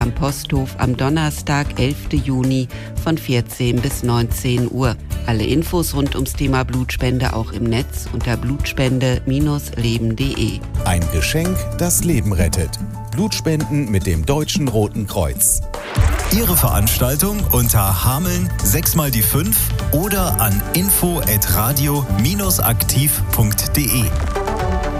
am Posthof am Donnerstag, 11. Juni von 14 bis 19 Uhr. Alle Infos rund ums Thema Blutspende auch im Netz unter blutspende-leben.de. Ein Geschenk, das Leben rettet. Blutspenden mit dem Deutschen Roten Kreuz. Ihre Veranstaltung unter Hameln 6x5 oder an info@radio-aktiv.de.